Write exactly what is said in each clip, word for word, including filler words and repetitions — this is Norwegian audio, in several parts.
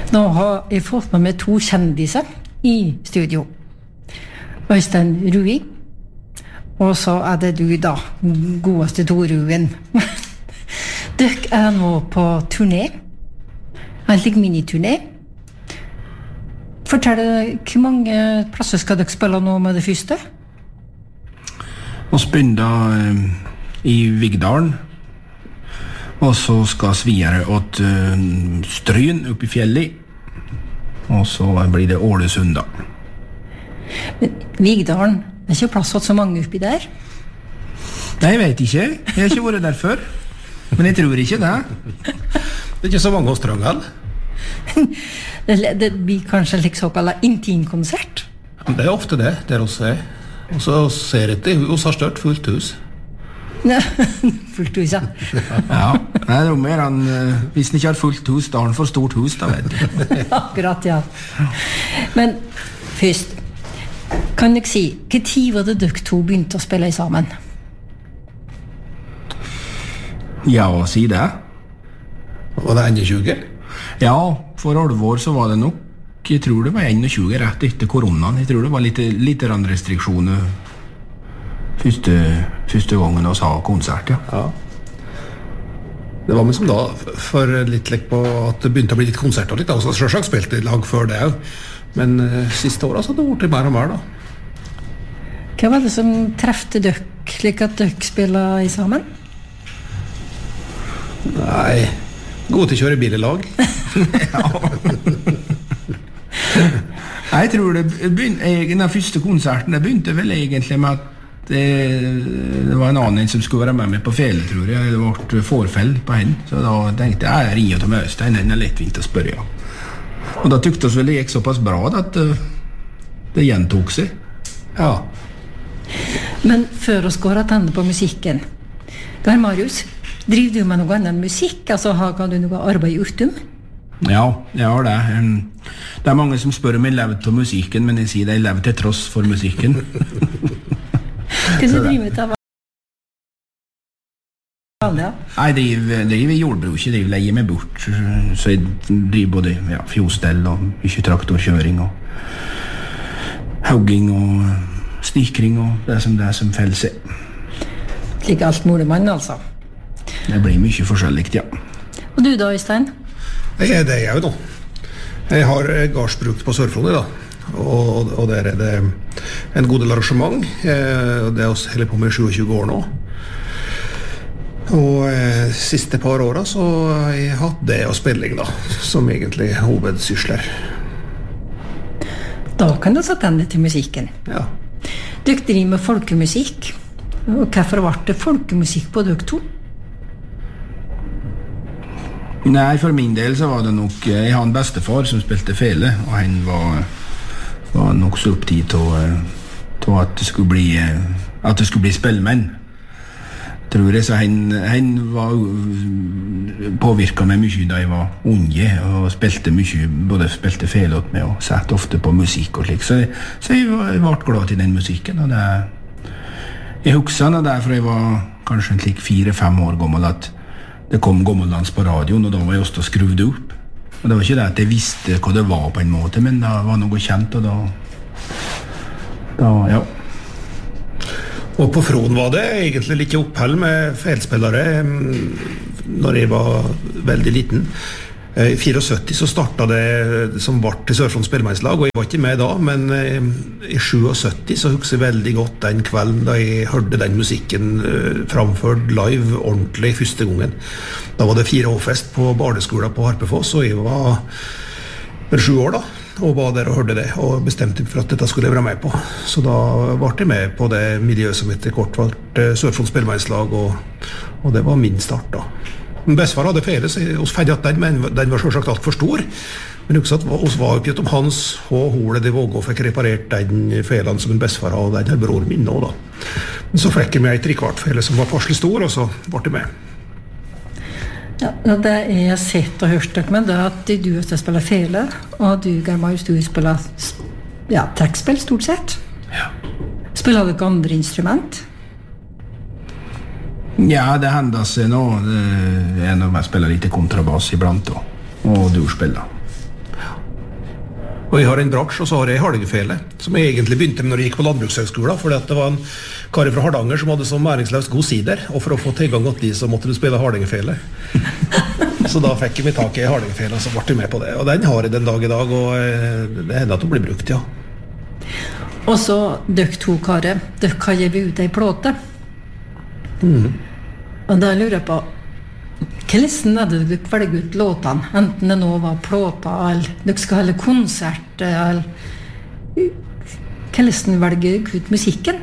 Nå har jeg fått med meg to kjendiser i studio. Øystein Rui, og så er det du da, godeste Toruen. Dere er nå på turné, en slik miniturné. Fortell, hvor mange plasser skal dere spille nå med det første? Vi begynner eh, i Vigdalen, og så skal vi videre åt eh, Stryn oppe i fjellet, og så blir det Ålesund da. Men Vigdalen, det er ikke plass til så mange oppi der? Nei, jeg vet ikke. Jeg har ikke vært der før. Men jeg tror ikke det. Det er ikke så mange hos Trøngel. det, det blir kanskje en slik såkalt intimkonsert? Det er ofte det, der også er. Og så ser jeg det, hos har størt fullt hus. Ja, fullt hus, ja. Ja, nei, det er mer han, hvis han ikke har fullt hus, da har han for stort hus, da vet du. Akkurat, ja. Men først, kan dere si, hva tid var det dere to begynte å spille sammen? Ja, si det. Var det enogtjue? Ja, for alvor så var det nok, jeg tror det var enogtjue rett etter koronaen. Jeg tror det var litt, litt restriksjoner første, første gangen vi sa konsert, ja. Ja. Det var med som da, for litt lekk på at det begynte å bli litt konserter litt, da, så selvsagt spilte lag før det, men uh, siste året så hadde det vært mer og mer da. Hva var det som trefte dere, slik at dere spiller i sammen? Nei, god til å kjøre bil i lag. Ja. Jeg tror det begynte, den første konserten, det begynte vel egentlig med at det, det var en annen som skulle være med meg på fele, tror jeg. Det ble forfell på henne, så da tenkte jeg, jeg ringer til med Øystein, den er lettvint å spørre, ja. Og da tykte vi vel det gikk såpass bra at uh, det gjentok seg. Ja. Men før oss går at henne på musikken, Gar Marius, driver du med noe annet enn musikk? Altså, har du noe arbeid utom? Ja, jeg har det. Det er mange som spør om jeg lever til musikken, men jeg sier det, jeg lever til tross for musikken. Hva skal du drive med til? Ja. Jeg driver, driver jordbruk, jeg driver leier meg bort, så jeg driver både ja, fjostell og mye traktorkjøring og hogging og stikring og det som det er som felles er. Slik alt mulig mann, altså? Det blir mye forskjellig, ja. Og du da, Øystein? Jeg er det jeg jo nå. Jeg har gardsbruk på Sør-Frode da, og, og der er det en god del arrangement. Det er også hele på med tjuesyv år nå. Og eh, siste par årene så har jeg hatt det og spilling da, som egentlig hovedsysler. Da kan du sette henne til musikken. Ja. Dere driver med folkemusikk. Og hvorfor ble det folkemusikk på dere to? Nei, for min del så var det nok, jeg har en bestefar som spilte fele, og han var, var nok så opptatt til, til at det skulle bli, at det skulle bli spillmenn. Tror jeg, så han, han var påvirket meg mye da jeg var unge, og spilte mye, både spilte fele åt meg, og satt ofte på musikk og slik, så, så jeg, var, jeg ble glad til den musikken, og det, jeg husker det derfor jeg var kanskje en slik fire-fem år gammel, at det kom gammeldans på radioen, og da var jeg også skruvet opp. Og det var ikke det at jeg visste hva det var på en måte, men det var noe kjent, og da, da ja. Og på Fron var det egentlig litt oppheld med feilspillere når jeg var veldig liten. I syttifire så startet det som var til Sør-Frons spillemannslag, og jeg var ikke med da, men i syttisju så husker jeg veldig godt den kvelden da jeg hørte den musikken framført live ordentlig første gangen. Da var det fire H-fest på barneskolen på Harpefoss, og jeg var sju år da, og var der og hørte det, og bestemte for at dette skulle jeg være med på. Så da ble jeg med på det miljøet som etter kort ble Sør-Frons spillemannslag, og, og det var min start da. Bestefar hadde fele, så vi ferdig at den, men den var selvsagt alt for stor. Men også at vi var oppgitt om hans og Hole de Vågå fikk reparert den felen som en bestefar hadde, den her bror min nå da. Men så fikk jeg med et trikvart fele som var passelig stor, og så ble jeg med. Ja, det jeg har sett og hørt dere med, det er at du også spiller fele, og du, Gar Marius, du spiller ja, trekkspill stort sett. Ja. Spiller dere andre instrument? Ja, det hender seg nå. Det er når jeg spiller litt kontrabass iblant, og, og du spiller. Og jeg har en bratsj, og så har jeg Hardingfele, som jeg egentlig begynte med når jeg gikk på landbrukshøgskolen, fordi at det var en kar fra Hardanger som hadde som næringsløst god sider, og for å få tilgang til de så måtte du spille Hardingfele. Så da fikk jeg meg tak i Hardingfele, og så ble jeg med på det. Og den har jeg den dag i dag, og det hender at den blir brukt, ja. Og så døk to karer, døk har gitt ut ei plåte. Mm. Og da lurer jeg på, hvordan er det du velger ut låtene? Enten det nå var plåta, eller du skal holde konsert, eller hvordan velger du ut musikken?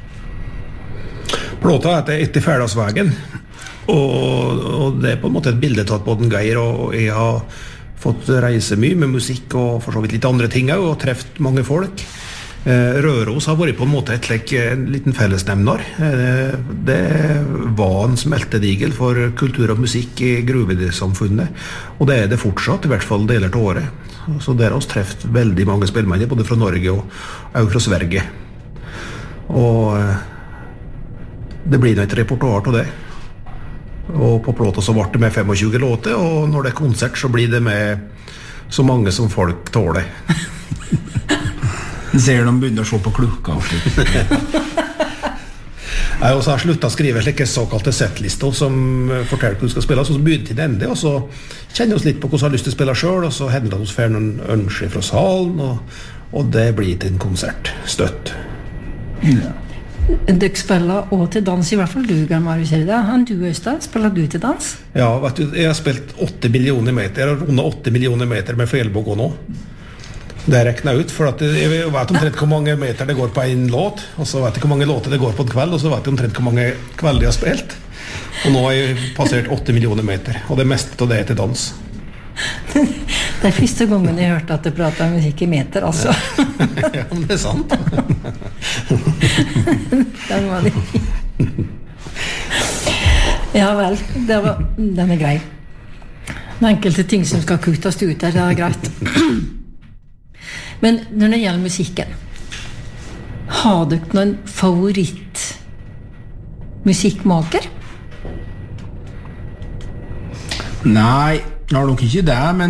Plåta heter Etter Færdagsvägen, og, og det er på en måte et bilde tatt på den Geir, og jeg har fått reise mye med musikk og for så vidt litt andre ting også, og treft mange folk. Røros har vært på en måte et slik, en liten fellesnevner. Det var en smeltedigel for kultur og musikk i gruvesamfunnet, og det er det fortsatt, i hvert fall deler til året. Så der har vi treft veldig mange spillmenn, både fra Norge og, og fra Sverige. Og det blir et repertoar til det. Og på plåta så ble det med tjuefem låter, og når det er konsert så blir det med så mange som folk tåler. Ser de begynner å se på klokka. Jeg har også sluttet å skrive slike såkalte setlister som forteller hva du skal spille, så begynner til det ende, og så kjenner vi oss litt på hvordan vi har lyst til å spille selv, og så hender det at vi får noen ønsker fra salen, og, og det blir til en konsert støtt. Ja. Du spiller også til dans, i hvert fall du, Marius, er det? Han du, Øystein, spiller du til dans? Ja, vet du, jeg har spilt åtte millioner meter, jeg har rundet åtte millioner meter med fjellbog nå. Det er reknet ut, for at jeg vet omtrent hvor mange meter det går på en låt, og så vet jeg hvor mange låter det går på en kveld, og så vet jeg omtrent hvor mange kvelder jeg har spilt. Og nå har jeg passert åtte millioner meter, og det meste av det er til dans. Det er første gangen jeg hørte at du prater om musikk i meter, altså. Ja, men det er sant. Den var det. Ja vel, det var, den er grei. Det er enkelte ting som skal kuttes ut her, det er greit. Men når det gjelder musikken, har du noen favoritt musikkmaker? Nei, jeg har nok ikke det, men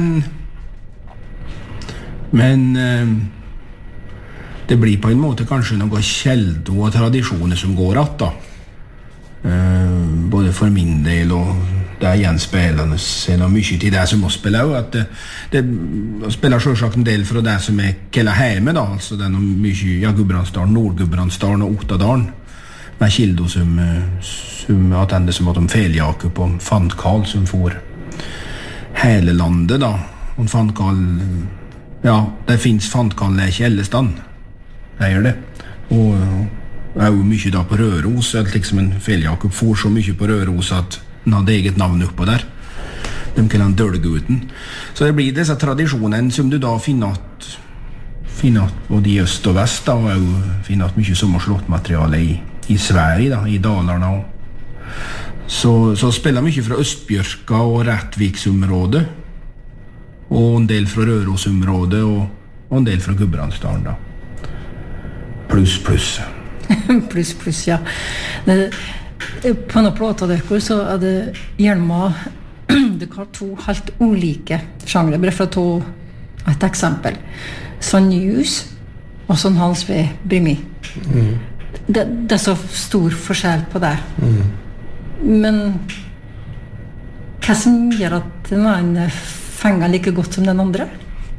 men eh, det blir på en måte kanskje noe kjeld og tradisjoner som går att da. Eh, både for min del og det er gjenspillende er noe mye til det som må spille også, at det, det spiller selvsagt en del fra det som er kella hjemme da, altså det er noe mye, ja, Gudbrandsdalen, Nord-Gudbrandsdalen og Ottadalen med Kildo som, som attende som at de Feljakup og Fandkal som får hele landet da, og Fandkal, ja, det finnes Fandkal ikke alle stand, det gjør det, og det er jo mye da på Røros, at liksom en Feljakup får så mye på Røros at den hadde eget navn oppå der. De kaller han Dølguten. Så det blir disse tradisjonene som du da finner at, finner at både i øst og vest, da, og finner at mye sommerslåttmateriale i, i Sverige, da, i Dalarna. Så, så spiller mye fra Østbjørka og Rättviksområdet, og en del fra Rørosområdet, og, og en del fra Gudbrandsdalen, da. Pluss, pluss. Pluss, pluss, ja. Det, på noen plåter dere så er det gjerne dere har to helt ulike sjangre, bare for å ta et eksempel. Sånn News og sånn Hans V. Brimi. Mm. Det, det er så stor forskjell på det. Mm. Men hva som gjør at den ene fenger like godt som den andre?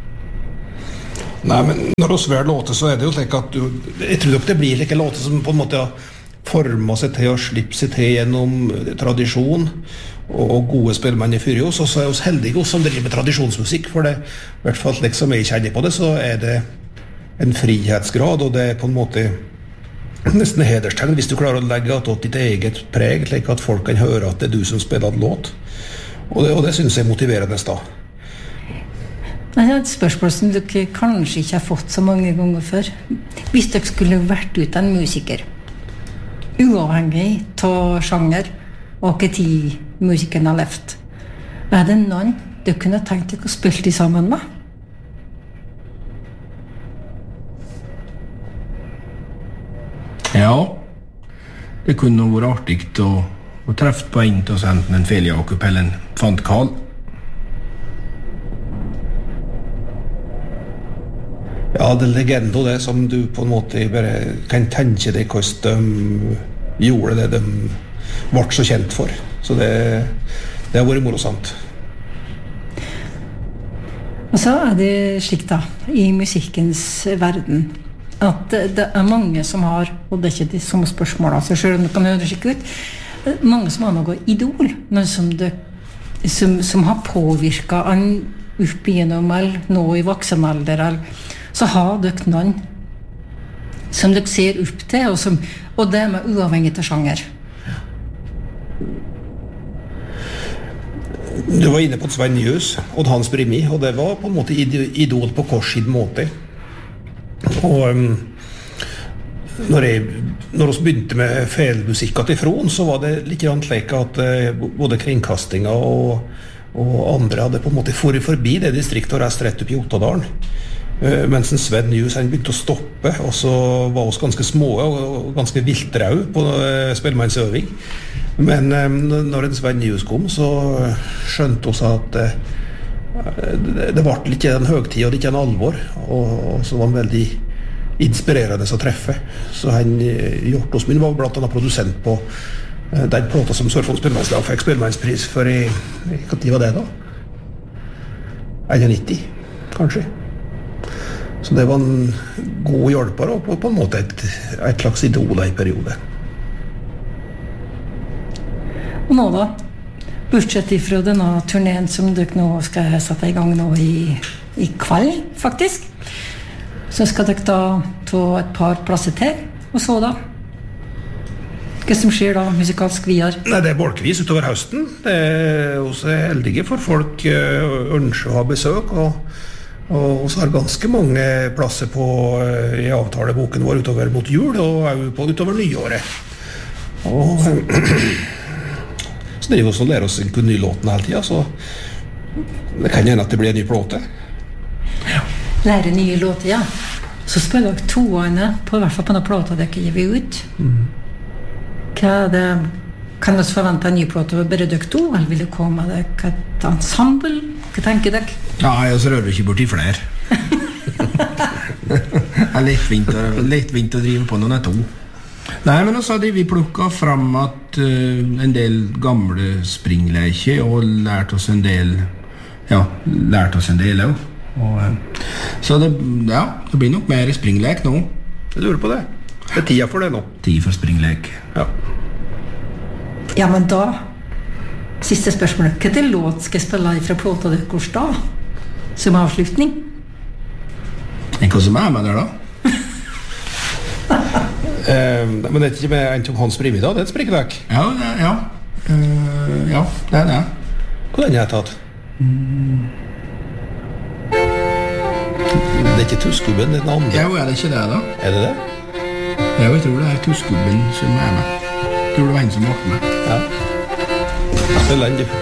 Nei, men når du sver låter så er det jo slik at du, jeg tror ikke det blir like låter som på en måte former seg til og slipper seg til gjennom tradisjon og, og gode spillmenn i Fyrjos, og så er vi heldige som driver med tradisjonsmusikk, for det, i hvert fall liksom jeg kjenner på det, så er det en frihetsgrad, og det er på en måte nesten hederstegn hvis du klarer å legge at ditt eget preg, slik at folk kan høre at det er du som spiller en låt, og det, og det synes jeg er motiverende da. Det er et spørsmål som dere kanskje ikke har fått så mange ganger før. Hvis dere skulle vært ut en musiker, uavhengig av sjanger og hva tid musikeren har levd, er det noen du kunne tenkt deg å spille de sammen med? Ja, det kunne vært artig å, å treffe på en til å sende en Feljakup eller en Fandkal. Ja, det er legendo det som du på en måte bare kan tenke deg hvordan de gjorde det de ble så kjent for. Så det, det har vært morosamt. Og så er det slik da, i musikkens verden, at det er mange som har, og det er ikke de samme spørsmål, altså selv om det kan høre slik ut, mange som har noe idol, noe som, det, som, som har påvirket en opp igjennom, eller nå i voksen alder, eller så har dere noen som dere ser opp til, og, som, og det er uavhengig av sjanger. Du var inne på Sven Njus og Hans Brimi, og det var på en måte idol på korsid måte. Og um, når, jeg, når vi begynte med felmusikk til Fron, så var det litt slik at uh, både kringkastinga og, og andre hadde på en måte foret forbi det distriktet og reist rett opp i Ottadalen. Uh, mens en Sven Njus han begynte å stoppe, og så var oss ganske små og ganske viltrau på uh, spellemannsøving. Men um, når en Sven Njus kom, så skjønte oss at uh, det, det var ikke en høgtid og ikke en alvor, og, og så var han veldig inspirerende å treffe. Så han uh, gjort oss min var blant annet produsent på uh, den plata som Sør-Fron Spellemannslag fikk spellemannspris for i, i hva tid var det da? nittien, kanskje. Så det var en god hjelper og på, på en måte et, et slags idol i periode. Og nå da, bortsett ifra denne turneen som dere nå skal sette i gang nå i, i kveld, faktisk, så skal dere da ta et par plasser til, og så da? Hva som skjer da, musikalsk videre? Nei, det er bolkvis utover høsten. Det er også heldige for folk uh, ønsker å ha besøk, og Og så har ganske mange plasser på uh, i avtaleboken vår utover mot jul og på utover nyåret. Og så det er jo også å lære oss en ny låten hele tiden, så det kan hende at det blir en ny plåte. Ja. Lære nye låter, ja. Så spiller dere toene, på i hvert fall på noen plåter dere gir vi ut. Mm. Hva er det? Kan vi forvente en ny plåte bare dere to, eller vil det komme det et ensemble? Hva tenker dere? Nei, og så rører vi ikke bort i flere. Det er lettvint, lettvint å drive på noen av to. Nei, men også hadde vi plukket fram at uh, en del gamle springleker og lært oss en del, ja, lært oss en del også. Og, uh, så det, ja, det blir nok mer springlek nå. Jeg lurer på det. Det er tida for det nå. Tid for springlek. Ja. Ja, men da, siste spørsmål, hva er låt skal jeg spille fra plåta deres da, som avslutning? En hva som er med der da? uh, men det er ikke med en som Hans Brimi da, det er et springlek. Ja, det, ja. Uh, ja, det er det. Hvordan har jeg tatt? Mm. Det er ikke Tuskubben, det er den andre. Ja, er det ikke det da? Er det det? Ja, jeg tror det er Tuskubben som er med. Jeg tror det var en som var med. Ja. Spiller den, du.